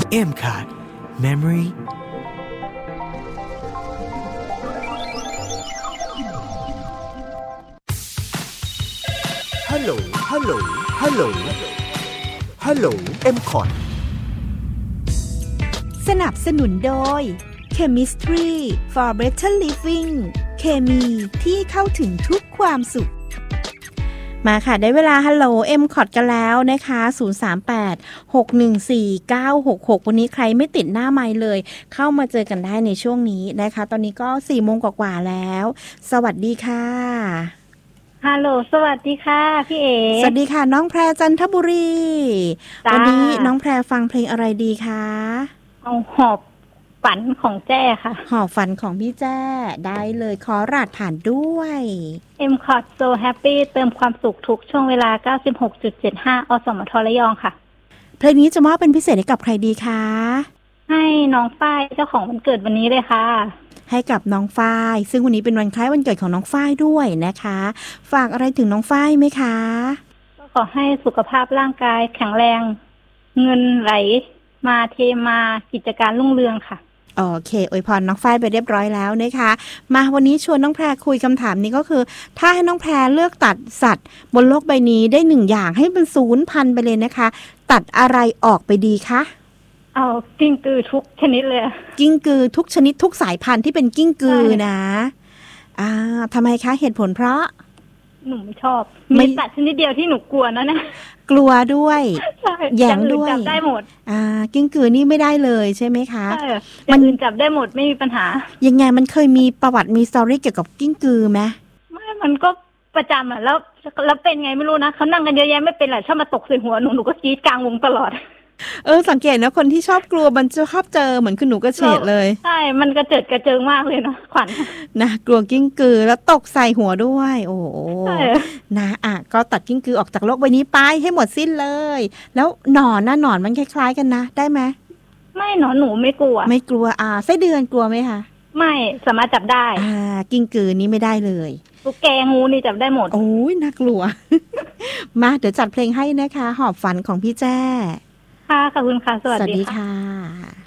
M Card Memoryฮัลโหลฮัลโหลฮัลโหลฮัลโหล M Card สนับสนุนโดย Chemistry for Better Living เคมีที่เข้าถึงทุกความสุขมาค่ะได้เวลาฮัลโหล M Card กันแล้วนะคะ038-614-966วันนี้ใครไม่ติดหน้าไมค์เลยเข้ามาเจอกันได้ในช่วงนี้นะคะตอนนี้ก็4 โมงกว่าๆแล้วสวัสดีค่ะฮัลโหลสวัสดีค่ะพี่เอ๋สวัสดีค่ะน้องแพรจันทบุรีวันนี้น้องแพรฟังเพลงอะไรดีคะเอาหอบฝันของแจ้ค่ะหอบฝันของพี่แจ้ได้เลยขอรหัสผ่านด้วย M Card So Happy เติมความสุขทุกช่วงเวลา 96.75 อสมทระยองค่ะเพลงนี้จะมอบเป็นพิเศษให้กับใครดีคะให้น้องฝ้ายเจ้าของวันเกิดวันนี้เลยค่ะให้กับน้องฝ้ายซึ่งวันนี้เป็นวันคล้ายวันเกิดของน้องฝ้ายด้วยนะคะฝากอะไรถึงน้องฝ้ายไหมคะก็ขอให้สุขภาพร่างกายแข็งแรงเงินไหลมาเทมากิจการรุ่งเรืองค่ะโอเคอวยพรน้องฝ้ายไปเรียบร้อยแล้วนะคะมาวันนี้ชวนน้องแพรคุยคำถามนี้ก็คือถ้าให้น้องแพรเลือกตัดสัตว์บนโลกใบนี้ได้1อย่างให้มันสูญพันธุ์ไปเลยนะคะตัดอะไรออกไปดีคะเอากิ้งกือทุกชนิดเลยกิ้งกือทุกชนิดทุกสายพันธุ์ที่เป็นกิ้งกือนะทำไมคะเหตุผลเพราะหนูไม่ชอบมีสัตว์ชนิดเดียวที่หนูกลัวนะกลัวด้วยแย่งด้วยจับได้หมดกิ้งกือนี่ไม่ได้เลยใช่ไหมคะมันจับได้หมดไม่มีปัญหายังไงมันเคยมีประวัติมีสตอรี่เกี่ยวกับกิ้งกือไหมไม่มันก็ประจำแล้วเป็นไงไม่รู้นะเขานั่งกันเยอะแยะไม่เป็นไรชอบมาตกใส่หัวหนูก็กรี๊ดกลางวงตลอดสังเกตนะคนที่ชอบกลัวมันจะชอบเจอเหมือนคุณหนูกระเฉดเลยใช่มันกระเจิดกระเจิงมากเลยนะขวัญนะกลัวกิ้งกือแล้วตกใส่หัวด้วยโอ้โหนะก็ตัดกิ้งกือออกจากโลกใบนี้ไปให้หมดสิ้นเลยแล้วหนอนมันคล้ายๆกันนะได้ไหมไม่หนอนหนูไม่กลัวไส้เดือนกลัวไหมคะไม่สามารถจับได้กิ้งกือนี้ไม่ได้เลยตุ๊กแกงูนี่จับได้หมดโอ้ยน่ากลัวมาเดี๋ยวจัดเพลงให้นะคะหอบฝันของพี่แจ้ค่ะขอบคุณค่ะสวัสดีค่ะ